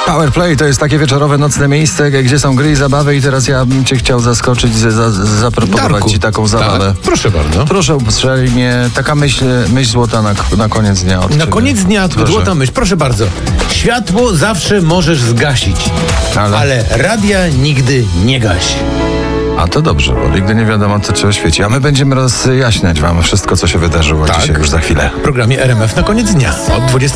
Powerplay to jest takie wieczorowe, nocne miejsce, gdzie są gry i zabawy i teraz ja bym cię chciał zaskoczyć, zaproponować Darku. ci taką zabawę. Tak, proszę bardzo. Proszę ustrzel mnie, taka myśl złota na koniec dnia. Od Na ciebie. koniec dnia Proszę. złota myśl, proszę bardzo. Światło zawsze możesz zgasić, ale radia nigdy nie gaś. A to dobrze, bo nigdy nie wiadomo, co trzeba świeci. A my będziemy rozjaśniać wam wszystko, co się wydarzyło dzisiaj już za chwilę. W programie RMF na koniec dnia od 20.